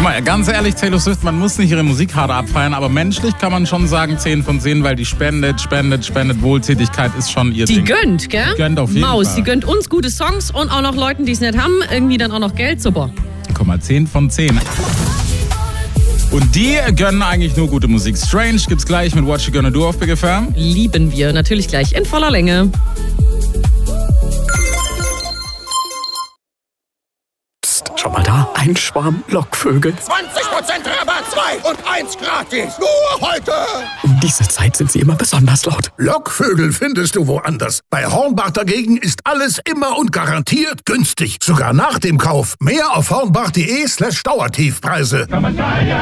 mal, ganz ehrlich, Taylor Swift, man muss nicht ihre Musik hart abfeiern, aber menschlich kann man schon sagen 10 von 10, weil die spendet. Wohltätigkeit ist schon ihr Ding. Die gönnt, gell? Die gönnt auf jeden Fall. Die gönnt uns gute Songs und auch noch Leuten, die es nicht haben, irgendwie dann auch noch Geld. Super. Guck mal, 10 von 10. Und die gönnen eigentlich nur gute Musik. Strange gibt's gleich mit What You Gonna Do auf Big FM. Lieben wir natürlich gleich in voller Länge. Psst, schau mal da, ein Schwarm Lockvögel. 20% Rabatt, 2 und 1 gratis. Nur heute. Um diese Zeit sind sie immer besonders laut. Lockvögel findest du woanders. Bei Hornbach dagegen ist alles immer und garantiert günstig. Sogar nach dem Kauf. Mehr auf hornbach.de/Dauertiefpreise.